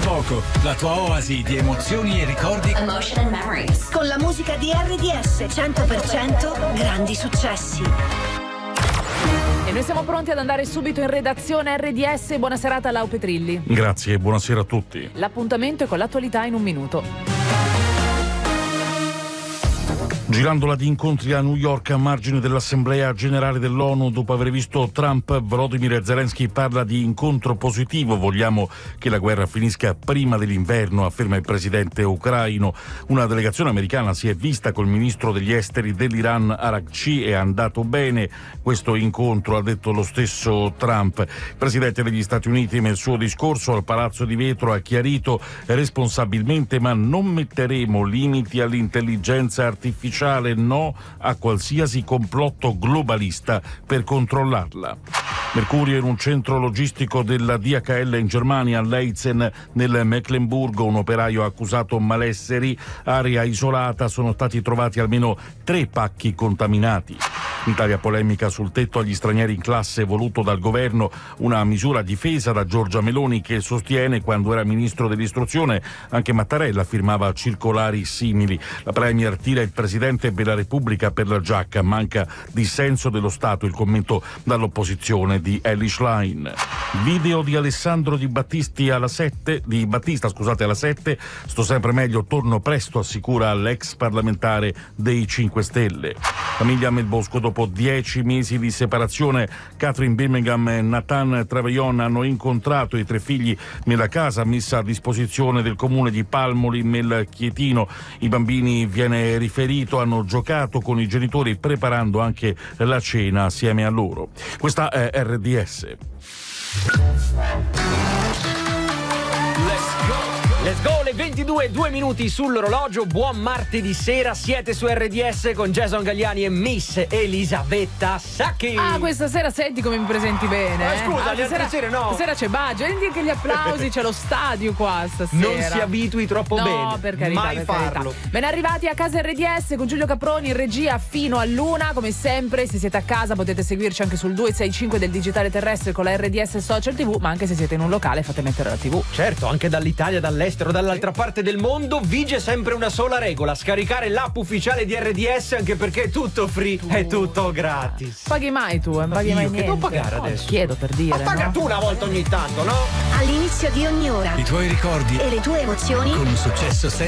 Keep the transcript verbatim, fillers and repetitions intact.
poco, la tua oasi di emozioni e ricordi. Emotion and Memories. Con la musica di R D S cento per cento grandi successi. E noi siamo pronti ad andare subito in redazione R D S. Buona serata, Lau Petrilli. Grazie e buonasera a tutti. L'appuntamento è con l'attualità in un minuto. Girandola di incontri a New York a margine dell'Assemblea Generale dell'ONU, dopo aver visto Trump, Volodymyr Zelensky parla di incontro positivo. Vogliamo che la guerra finisca prima dell'inverno, afferma il presidente ucraino. Una delegazione americana si è vista col ministro degli esteri dell'Iran Araghchi, è andato bene questo incontro, ha detto lo stesso Trump. Il presidente degli Stati Uniti nel suo discorso al Palazzo di Vetro ha chiarito responsabilmente: ma non metteremo limiti all'intelligenza artificiale, no a qualsiasi complotto globalista per controllarla. Mercurio in un centro logistico della D H L in Germania, a Leitzen nel Mecklenburgo, un operaio accusato malesseri, area isolata, sono stati trovati almeno tre pacchi contaminati. In Italia polemica sul tetto agli stranieri in classe voluto dal governo, una misura difesa da Giorgia Meloni, che sostiene quando era ministro dell'istruzione anche Mattarella firmava circolari simili. La premier tira il presidente della Repubblica per la giacca, manca dissenso dello Stato, il commento dall'opposizione di Elly Schlein. Video di Alessandro Di Battisti alla sette, di Battista scusate alla sette, sto sempre meglio, torno presto, assicura l'ex parlamentare dei cinque Stelle. Famiglia Melbosco, dopo dieci mesi di separazione, Catherine Birmingham e Nathan Trevelyan hanno incontrato i tre figli nella casa messa a disposizione del comune di Palmoli nel Chietino. I bambini, viene riferito, hanno giocato con i genitori preparando anche la cena assieme a loro. Questa è R D S. Let's go, le ventidue, due minuti sull'orologio. Buon martedì sera, siete su R D S con Jason Gagliani e Miss Elisabetta Sacchi. Ah, questa sera senti come mi presenti bene. Ma eh? scusa, ah, le altre sere no. Stasera c'è Baggio, vedi che gli applausi, c'è lo stadio qua stasera. Non si abitui troppo no, bene. No, per carità, mai per farlo. Carità. Ben arrivati a casa R D S con Giulio Caproni in regia fino all'una. Come sempre, se siete a casa potete seguirci anche sul due sei cinque del digitale terrestre con la R D S Social tivù, ma anche se siete in un locale fate mettere la tivù. Certo, anche dall'Italia, dall'estero, dall'altra parte del mondo vige sempre una sola regola: scaricare l'app ufficiale di R D S, anche perché è tutto free, tu... è tutto gratis. Paghi mai tu, eh? Paghi Io, mai che niente. devo pagare adesso? Oh, chiedo per dire. Ma paga no? tu una volta ogni tanto, no? All'inizio di ogni ora I tuoi ricordi e le tue emozioni con un successo